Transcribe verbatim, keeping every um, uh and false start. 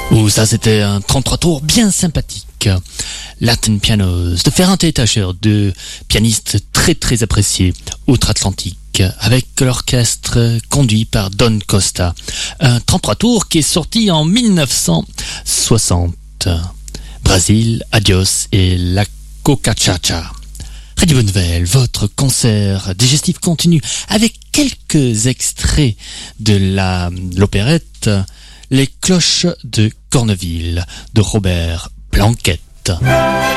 Oh, ça c'était un trente-trois tours bien sympathique. Latin Pianos de Ferrante et Tacher, deux pianistes très très appréciés outre-Atlantique, avec l'orchestre conduit par Don Costa. Un trente-trois tours qui est sorti en mille neuf cent soixante. Brasil, Adios et La Coca-Cha-Cha. Radio Bonne Nouvelle, votre concert digestif continue avec quelques extraits de la l'opérette Les Cloches de Corneville de Robert Blanquette.